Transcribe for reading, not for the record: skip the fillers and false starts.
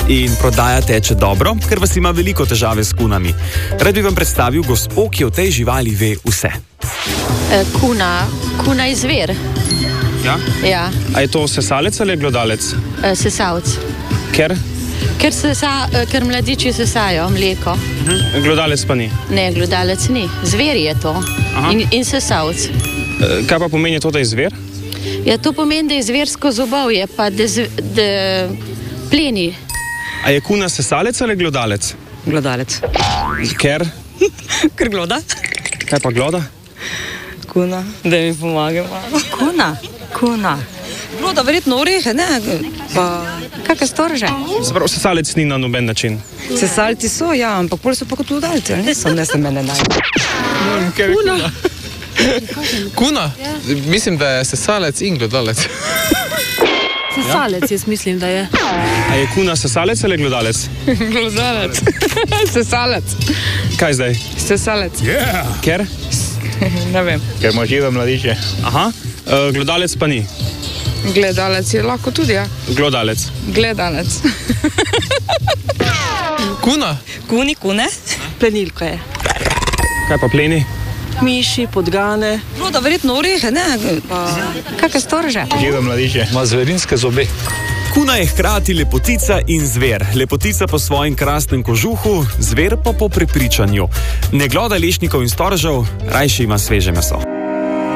In prodaja teče dobro, ker vas ima veliko težave s kunami. Rad bi vam predstavil gospo, ki o tej živali ve vse. Kuna je zver. Ja? Ja, A je to sesalec ali glodalec? sesalc. Ker? Ker mladiči sesajo mleko. Glodalec pa ni. Ne, glodalec ni. Zver je to. Aha. In sesalc. Kaj pa pomeni to, da je zver? Ja, to pomeni, da je zversko zobovje, pa da pleni. A je kuna sesalec ali glodalec? Glodalec. Ker? Ker gloda. Kaj pa gloda? Kuna, da mi pomagamo. Kuna. Gloda verjetno orehe, ne? Pa kakšne storže? Se pravi, sesalec ni na noben način. Sesalci so, ja, ampak bolj so pa kot glodalci, ali niso? Ne se mene naj. Kuna. Kuna? Mislim, da je sesalec in glodalec. Sesalec, jaz mislim, da je. A je kuna sesalec ali glodalec? Glodalec. Sesalec. Kaj zdaj? Sesalec. Ker? Ne vem. Ker ima žive mladiče. Aha. Glodalec pa ni. Gledalec je lahko tudi, ja. Glodalec. Gledalec. Kuna? Kune? Plenilko je. Kaj pa pleni? Miši, podgane. Gloda verjetno orehe, ne? Pa kakšne storže? Žive mladiče. Ima zverinske zobe. Kuna je hkrati lepotica in zver. Lepotica po svojem krasnem kožuhu, zver pa po prepričanju. Ne gloda lešnikov in storžev, rajše ima sveže meso.